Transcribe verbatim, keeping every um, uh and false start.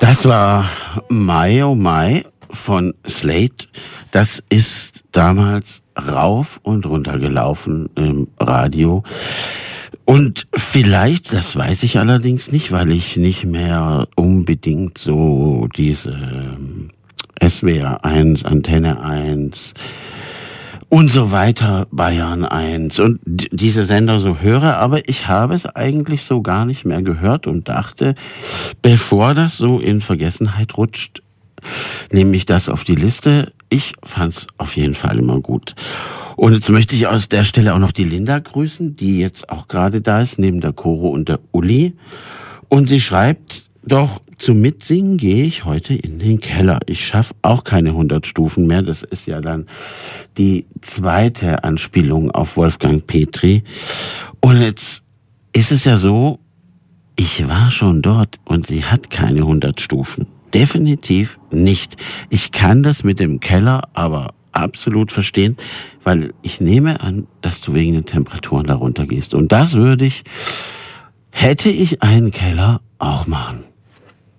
Das war Mai oh Mai von Slade. Das ist damals rauf und runter gelaufen im Radio. Und vielleicht, das weiß ich allerdings nicht, weil ich nicht mehr unbedingt so diese S W R eins, Antenne eins und so weiter, Bayern eins und diese Sender so höre, aber ich habe es eigentlich so gar nicht mehr gehört und dachte, bevor das so in Vergessenheit rutscht, nehme ich das auf die Liste. Ich fand es auf jeden Fall immer gut. Und jetzt möchte ich aus der Stelle auch noch die Linda grüßen, die jetzt auch gerade da ist, neben der Coro und der Uli. Und sie schreibt, doch zum Mitsingen gehe ich heute in den Keller. Ich schaffe auch keine hundert Stufen mehr. Das ist ja dann die zweite Anspielung auf Wolfgang Petri. Und jetzt ist es ja so, ich war schon dort und sie hat keine hundert Stufen. Definitiv nicht. Ich kann das mit dem Keller aber absolut verstehen, weil ich nehme an, dass du wegen den Temperaturen da runter gehst. Und das würde ich, hätte ich einen Keller, auch machen.